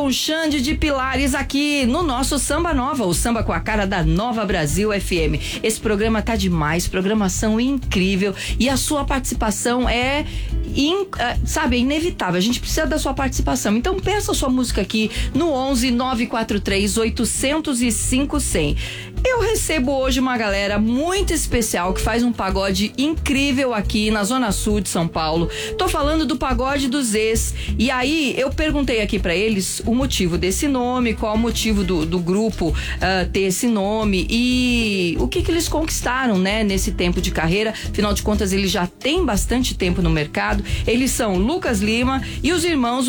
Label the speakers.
Speaker 1: com Xande de Pilares aqui no nosso Samba Nova, o samba com a cara da Nova Brasil FM. Esse programa tá demais, programação incrível e a sua participação é inevitável. A gente precisa da sua participação. Então peça a sua música aqui no 11 943 805 100. Eu recebo hoje uma galera muito especial que faz um pagode incrível aqui na Zona Sul de São Paulo. Tô falando do Pagode dos Ex. E aí eu perguntei aqui pra eles o motivo desse nome, qual o motivo do grupo ter esse nome e o que eles conquistaram, né, nesse tempo de carreira. Afinal de contas, eles já têm bastante tempo no mercado. Eles são Lucas Lima e os irmãos